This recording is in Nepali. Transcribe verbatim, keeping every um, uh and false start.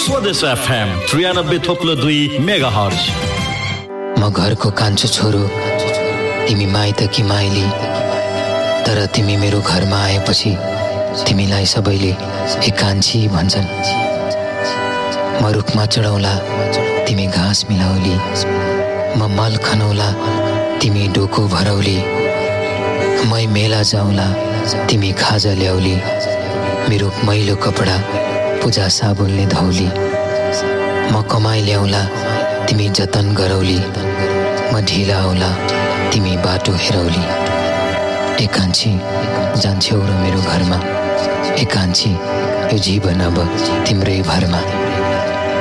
स्वदेश एफएम त्रियानब्बे थोप्लो दुई मेगा हर्ज। म घरको कान्छो छोरो, तिमी माइत कि माइली, तर तिमी मेरो घरमा आएपछि तिमीलाई सबैले ए कान्छी भन्छन्। म रुखमा चढौला, तिमी घाँस मिलाउली, म मल खनौला, तिमी डोको भरौली, मै मेला जाउँला, तिमी खाजा ल्याउली, मेरो मैलो कपडा पूजा साबुनले धौली, म कमाई ल्याउला, तिमी जतन गरौली, म ढिला आउला, तिमी बाटो हेरौली। ए कान्छी जान्छौ र मेरो घरमा, ए कान्छी यो जीवन अब तिम्रै भरमा।